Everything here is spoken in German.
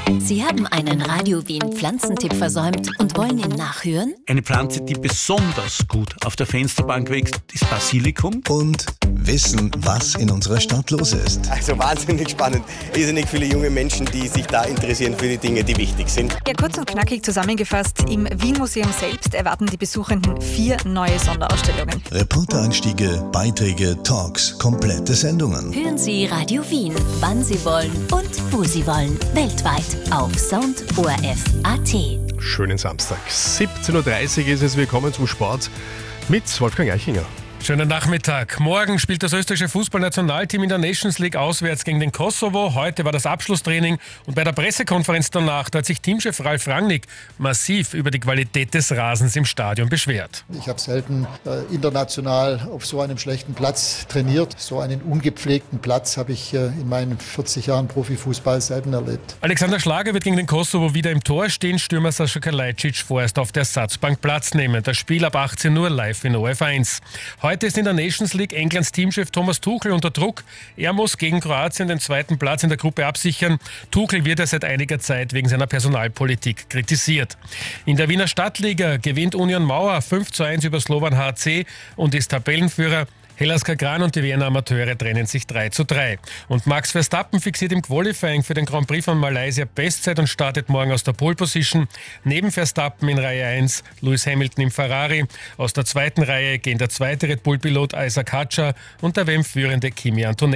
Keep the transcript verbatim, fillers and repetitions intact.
Sie haben einen Radio Wien Pflanzentipp versäumt und wollen ihn nachhören? Eine Pflanze, die besonders gut auf der Fensterbank wächst, ist Basilikum. Und wissen, was in unserer Stadt los ist. Also wahnsinnig spannend. Irrsinnig viele junge Menschen, die sich da interessieren für die Dinge, die wichtig sind. Ja, kurz und knackig zusammengefasst, im Wien-Museum selbst erwarten die Besuchenden vier neue Sonderausstellungen. Reportereinstiege, Beiträge, Talks, komplette Sendungen. Hören Sie Radio Wien, wann Sie wollen und wo Sie wollen. Weltweit auf Sound O R F Punkt A T. Schönen Samstag. siebzehn Uhr dreißig ist es. Willkommen zum Sport mit Wolfgang Eichinger. Schönen Nachmittag. Morgen spielt das österreichische Fußballnationalteam in der Nations League auswärts gegen den Kosovo. Heute war das Abschlusstraining und bei der Pressekonferenz danach da hat sich Teamchef Ralf Rangnick massiv über die Qualität des Rasens im Stadion beschwert. Ich habe selten äh, international auf so einem schlechten Platz trainiert. So einen ungepflegten Platz habe ich äh, in meinen vierzig Jahren Profifußball selten erlebt. Alexander Schlager wird gegen den Kosovo wieder im Tor stehen. Stürmer Sascha Kalajdzic vorerst auf der Ersatzbank Platz nehmen. Das Spiel ab achtzehn Uhr live in O R F eins. Heute ist in der Nations League Englands Teamchef Thomas Tuchel unter Druck. Er muss gegen Kroatien den zweiten Platz in der Gruppe absichern. Tuchel wird ja seit einiger Zeit wegen seiner Personalpolitik kritisiert. In der Wiener Stadtliga gewinnt Union Mauer fünf zu eins über Slovan H C und ist Tabellenführer. Hellas Kagran und die Wiener Amateure trennen sich drei zu drei. Und Max Verstappen fixiert im Qualifying für den Grand Prix von Malaysia Bestzeit und startet morgen aus der Pole Position. Neben Verstappen in Reihe eins Lewis Hamilton im Ferrari. Aus der zweiten Reihe gehen der zweite Red Bull-Pilot Isaac Hatcher und der W M-führende Kimi Antonelli.